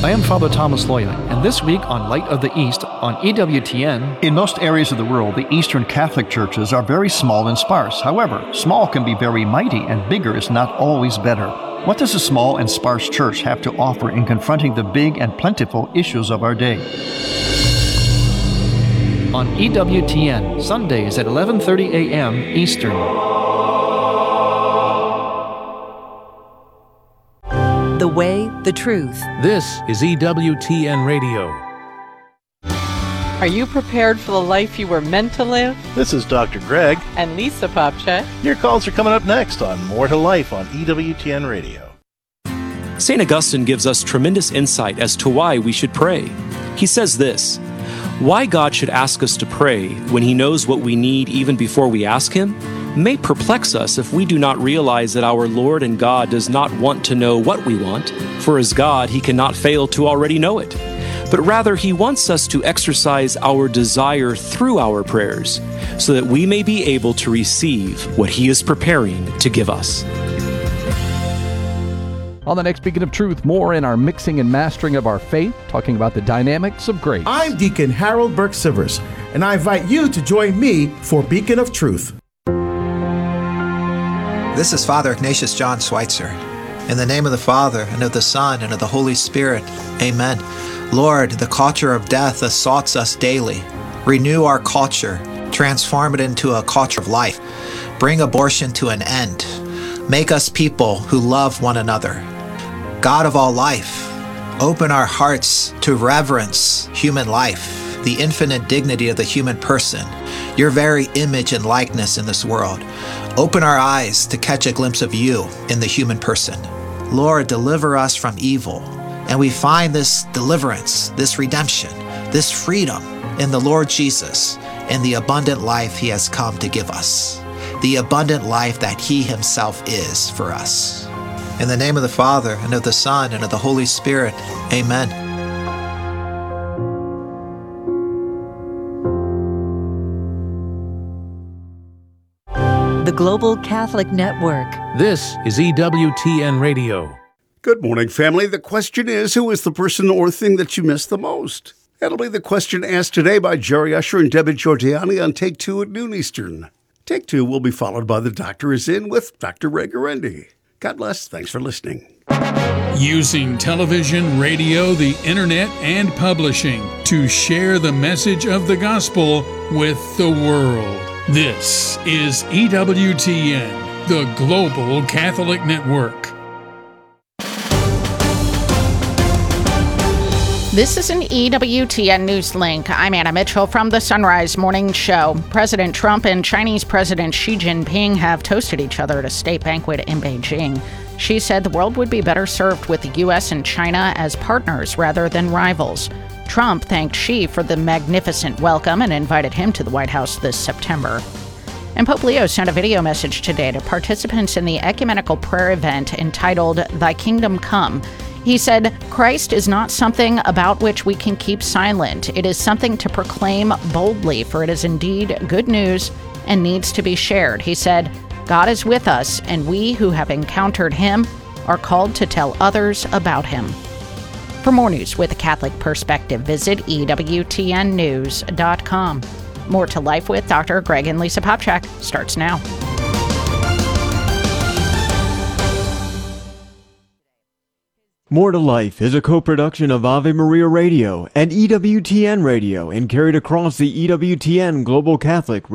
I am Father Thomas Loya, and this week on Light of the East on EWTN. In most areas of the world, the Eastern Catholic churches are very small and sparse. However, small can be very mighty, and bigger is not always better. What does a small and sparse church have to offer in confronting the big and plentiful issues of our day? On EWTN, Sundays at 11:30 a.m. Eastern. The way, the truth. This is EWTN Radio. Are you prepared for the life you were meant to live? This is Dr. Greg. And Lisa Popchak. Your calls are coming up next on More to Life on EWTN Radio. St. Augustine gives us tremendous insight as to why we should pray. He says this: why God should ask us to pray when He knows what we need even before we ask Him may perplex us if we do not realize that our Lord and God does not want to know what we want, for as God, He cannot fail to already know it. But rather, He wants us to exercise our desire through our prayers so that we may be able to receive what He is preparing to give us. On the next Beacon of Truth, more in our mixing and mastering of our faith, talking about the dynamics of grace. I'm Deacon Harold Burke-Sivers, and I invite you to join me for Beacon of Truth. This is Father Ignatius John Schweitzer. In the name of the Father, and of the Son, and of the Holy Spirit, amen. Lord, the culture of death assaults us daily. Renew our culture, transform it into a culture of life. Bring abortion to an end. Make us people who love one another. God of all life, open our hearts to reverence human life, the infinite dignity of the human person, your very image and likeness in this world. Open our eyes to catch a glimpse of you in the human person. Lord, deliver us from evil. And we find this deliverance, this redemption, this freedom in the Lord Jesus and the abundant life He has come to give us. The abundant life that He Himself is for us. In the name of the Father, and of the Son, and of the Holy Spirit, amen. The Global Catholic Network. This is EWTN Radio. Good morning, family. The question is, who is the person or thing that you miss the most? That'll be the question asked today by Jerry Usher and Debbie Giorgiani on Take Two at noon Eastern. Take Two will be followed by The Doctor Is In with Dr. Ray Guarendi. God bless. Thanks for listening. Using television, radio, the internet, and publishing to share the message of the gospel with the world. This is EWTN, the Global Catholic Network. This is an EWTN News Link. I'm Anna Mitchell from the Sunrise Morning Show. President Trump and Chinese President Xi Jinping have toasted each other at a state banquet in Beijing. Xi said the world would be better served with the U.S. and China as partners rather than rivals. Trump thanked Xi for the magnificent welcome and invited him to the White House this September. And Pope Leo sent a video message today to participants in the ecumenical prayer event entitled Thy Kingdom Come. He said, Christ is not something about which we can keep silent. It is something to proclaim boldly, for it is indeed good news and needs to be shared. He said, God is with us, and we who have encountered Him are called to tell others about Him. For more news with a Catholic perspective, visit EWTNnews.com. More to Life with Dr. Greg and Lisa Popchak starts now. More to Life is a co-production of Ave Maria Radio and EWTN Radio and carried across the EWTN Global Catholic